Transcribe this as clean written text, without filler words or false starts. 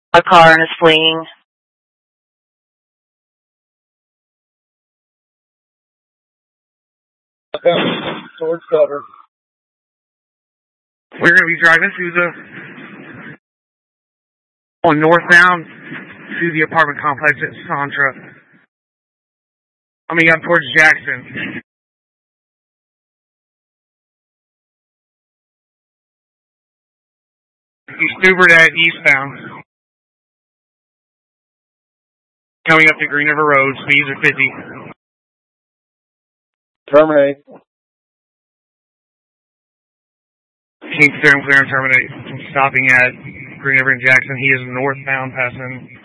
A car and is fleeing. Towards cover. We're going to be driving through on northbound to the apartment complex at Santra. Up towards Jackson. He's Ubered at eastbound. Coming up to Green River Road, speeds are 50. Terminate. King clear and terminate. Stopping at Green River and Jackson. He is northbound passing